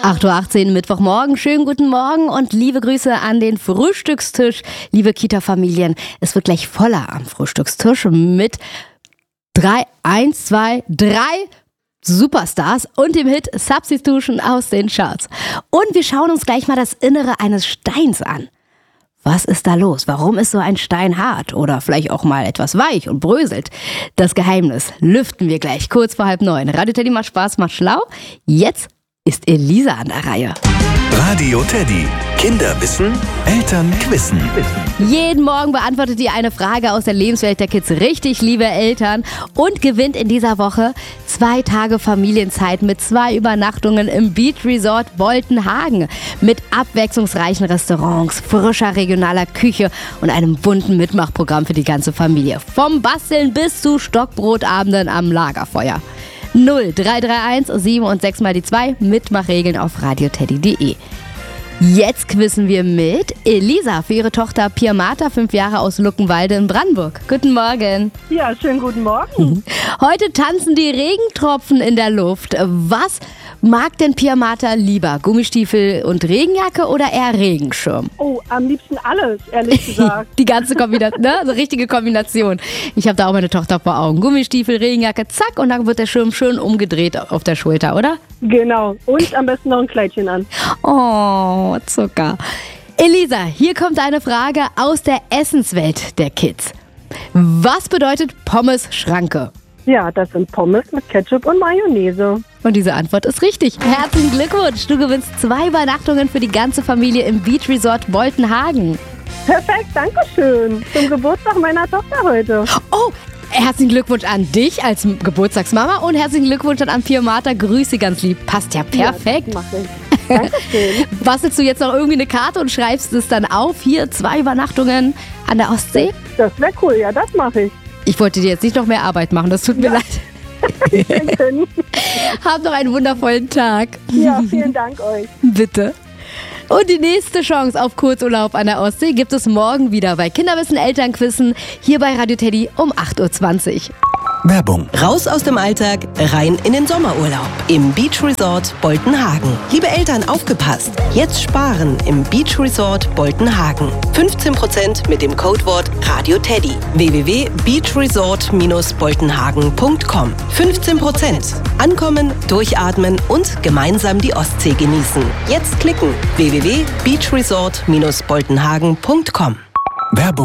8:18 Uhr Mittwochmorgen. Schönen guten Morgen und liebe Grüße an den Frühstückstisch. Liebe Kita-Familien, es wird gleich voller am Frühstückstisch mit 3 Superstars und dem Hit Substitution aus den Charts. Und wir schauen uns gleich mal das Innere eines Steins an. Was ist da los? Warum ist so ein Stein hart oder vielleicht auch mal etwas weich und bröselt? Das Geheimnis lüften wir gleich kurz vor 8:30. Radio Teddy macht Spaß, macht schlau. Jetzt ist Elisa an der Reihe. Radio Teddy. Kinder wissen, Eltern quissen. Jeden Morgen beantwortet ihr eine Frage aus der Lebenswelt der Kids richtig, liebe Eltern, und gewinnt in dieser Woche 2 Tage Familienzeit mit 2 Übernachtungen im Beach Resort Boltenhagen mit abwechslungsreichen Restaurants, frischer regionaler Küche und einem bunten Mitmachprogramm für die ganze Familie. Vom Basteln bis zu Stockbrotabenden am Lagerfeuer. 0331 7 und 6 mal die 2, Mitmachregeln auf radioteddy.de. Jetzt quizzen wir mit Elisa für ihre Tochter Pia Martha, 5 Jahre aus Luckenwalde in Brandenburg. Guten Morgen. Ja, schönen guten Morgen. Heute tanzen die Regentropfen in der Luft. Was mag denn Pia Martha lieber? Gummistiefel und Regenjacke oder eher Regenschirm? Oh, am liebsten alles, ehrlich gesagt. Die ganze Kombination, ne? So richtige Kombination. Ich habe da auch meine Tochter vor Augen. Gummistiefel, Regenjacke, zack, und dann wird der Schirm schön umgedreht auf der Schulter, oder? Genau. Und am besten noch ein Kleidchen an. Oh, Zucker. Elisa, hier kommt eine Frage aus der Essenswelt der Kids. Was bedeutet Pommes-Schranke? Ja, das sind Pommes mit Ketchup und Mayonnaise. Und diese Antwort ist richtig. Herzlichen Glückwunsch. Du gewinnst 2 Übernachtungen für die ganze Familie im Beach Resort Boltenhagen. Perfekt, danke schön. Zum Geburtstag meiner Tochter heute. Oh, herzlichen Glückwunsch an dich als Geburtstagsmama und herzlichen Glückwunsch an Pia Martha. Grüße ganz lieb. Passt ja perfekt. Ja, das mach ich. Dankeschön. Bastelst du jetzt noch irgendwie eine Karte und schreibst es dann auf? Hier 2 Übernachtungen an der Ostsee? Das wäre cool, ja, das mache ich. Ich wollte dir jetzt nicht noch mehr Arbeit machen, das tut mir leid. Hab noch einen wundervollen Tag. Ja, vielen Dank euch. Bitte. Und die nächste Chance auf Kurzurlaub an der Ostsee gibt es morgen wieder bei Kinderwissen Elternquissen hier bei Radio Teddy um 8:20 Uhr. Werbung. Raus aus dem Alltag, rein in den Sommerurlaub im Beach Resort Boltenhagen. Liebe Eltern, aufgepasst! Jetzt sparen im Beach Resort Boltenhagen. 15% mit dem Codewort Radio Teddy. www.beachresort-boltenhagen.com. 15%. Ankommen, durchatmen und gemeinsam die Ostsee genießen. Jetzt klicken. www.beachresort-boltenhagen.com. Werbung.